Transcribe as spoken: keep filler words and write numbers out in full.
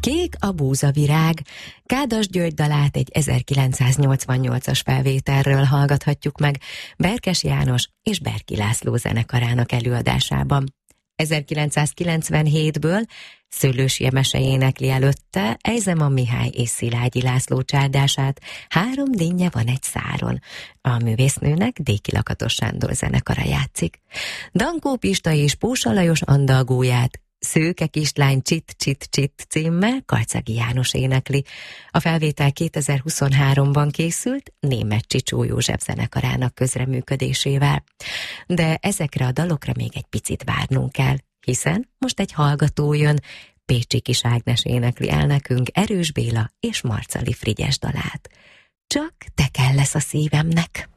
Kék a búzavirág. Kádas György dalát egy ezerkilencszáznyolcvannyolcas felvételről hallgathatjuk meg Berkes János és Berki László zenekarának előadásában. ezerkilencszázkilencvenhétből Szőlősi Emese énekli előtte Ejzeman Mihály és Szilágyi László csárdását, Három dinnye van egy száron. A művésznőnek Déki Lakatos Sándor zenekara játszik. Dankó Pista és Pósa Lajos andalgóját Szőke kislány csit-csit-csit címmel Karcagi János énekli. A felvétel kétezer-huszonháromban készült Németh Csicsó József zenekarának közreműködésével. De ezekre a dalokra még egy picit várnunk kell, hiszen most egy hallgató jön, Pécsi Kis Ágnes énekli el nekünk Erős Béla és Marcali Frigyes dalát. Csak te kell lesz a szívemnek.